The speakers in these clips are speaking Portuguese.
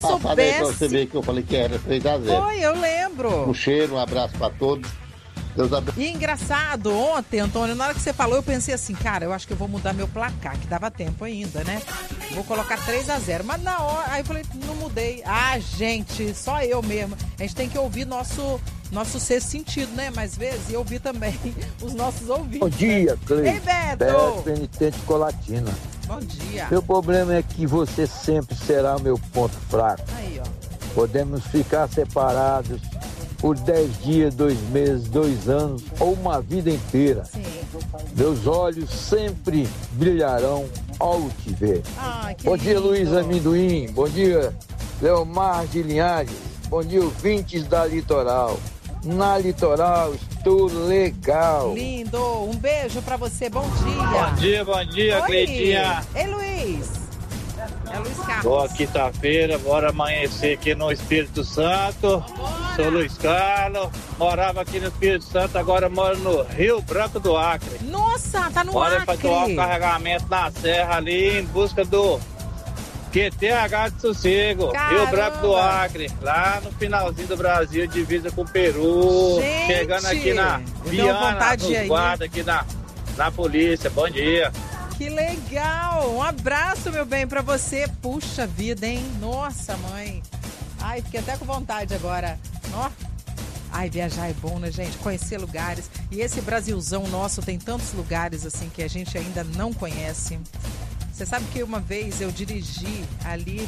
Passado aí pra você soubesse... ver que eu falei que era 3-0. Foi, eu lembro. Um cheiro, um abraço pra todos. Deus abençoe. E engraçado, ontem, Antônio, na hora que você falou, eu pensei assim, cara, eu acho que eu vou mudar meu placar, que dava tempo ainda, né? Vou colocar 3-0. Mas na hora, aí eu falei, não mudei. Ah, gente, só eu mesmo. A gente tem que ouvir nosso sexto sentido, né? Mais vezes, e ouvir também os nossos ouvintes. Bom dia, Cleiton. Ei, Beto! Beto, penitente Colatina. Bom dia. Meu problema é que você sempre será o meu ponto fraco. Aí, ó. Podemos ficar separados por 10 dias, 2 meses, 2 anos ou uma vida inteira. Sim. Meus olhos sempre brilharão ao te ver. Ai, que Bom dia, lindo. Luiz Amendoim. Bom dia, Leomar de Linhares. Bom dia, ouvintes da Litoral. Na Litoral estou legal. Lindo. Um beijo pra você. Bom dia. Bom dia, Oi. Cleitinha. Ei, Luiz. É Luiz Carlos. Boa quinta-feira, bora amanhecer aqui no Espírito Santo. Sou Luiz Carlos, morava aqui no Espírito Santo, agora moro no Rio Branco do Acre. Nossa, tá no Bora Acre. pra doar um carregamento na serra ali em busca do QTH de Sossego, Caramba. Rio Branco do Acre, lá no finalzinho do Brasil, divisa com o Peru. Gente, chegando aqui na eu tenho Viana, vontade de ir nos aí. guarda aqui na polícia. Bom dia. Que legal! Um abraço, meu bem, pra você. Puxa vida, hein? Nossa, mãe. Ai, fiquei até com vontade agora. Ó. Ai, viajar é bom, né, gente? Conhecer lugares. E esse Brasilzão nosso tem tantos lugares, assim, que a gente ainda não conhece. Você sabe que uma vez eu dirigi ali,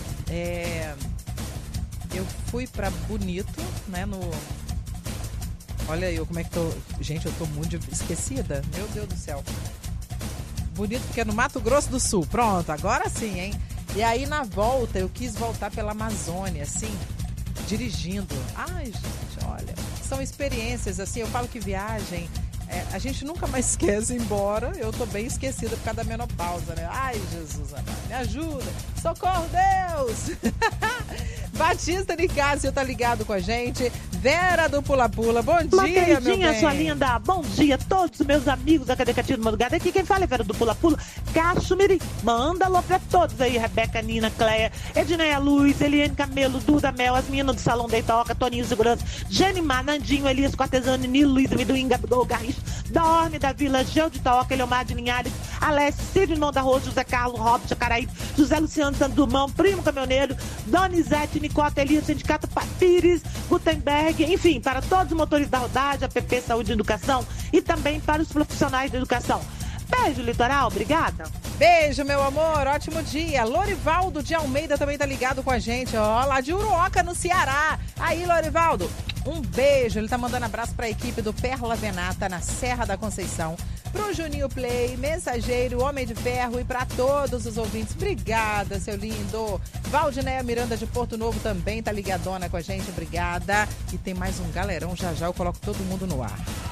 eu fui pra Bonito, né, Olha eu como é que tô... Gente, eu tô muito esquecida. Meu Deus do céu. Bonito porque é no Mato Grosso do Sul. Pronto, agora sim, hein? E aí na volta eu quis voltar pela Amazônia, assim, dirigindo. Ai, gente, olha, são experiências, assim, eu falo que viagem, a gente nunca mais esquece, embora eu tô bem esquecida por causa da menopausa, né? Ai, Jesus, me ajuda. Socorro, Deus! Batista Nicásio tá ligado com a gente. Vera do Pula Pula, bom dia, meu bem. Sua linda, bom dia a todos os meus amigos da Cadê Catinho do Madrugada. Aqui quem fala é Vera do Pula Pula, Caxumiri. Manda alô pra todos aí, Rebeca, Nina, Cleia, Edneia Luz, Eliane Camelo, Duda Mel, as meninas do Salão da Itoca, Toninho Segurança, Janimar, Nandinho, Elias Cortesano, Nilo, Luiz, Amiduim, Gabigol, Garricho, Dorme da Vila, Geu de Itoca, Eleomar de Linhares, Alessio, Ciro Irmão da Rosa, José Carlos, Robson, Jacaraí, José Luciano Santos Dumão, Primo Caminhoneiro, Donizete, Nicota, Elias, Sindicato Pires, Gutenberg, enfim, para todos os motores da rodagem, APP Saúde e Educação e também para os profissionais da educação. Beijo, Litoral, obrigada. Beijo, meu amor, ótimo dia. Lorivaldo de Almeida também tá ligado com a gente, ó, lá de Uruoca, no Ceará. Aí, Lorivaldo, um beijo. Ele tá mandando abraço pra equipe do Perla Venata, na Serra da Conceição, pro Juninho Play, Mensageiro, Homem de Ferro e pra todos os ouvintes. Obrigada, seu lindo. Valdinéia Miranda de Porto Novo também tá ligadona com a gente, obrigada. E tem mais um galerão, já já eu coloco todo mundo no ar.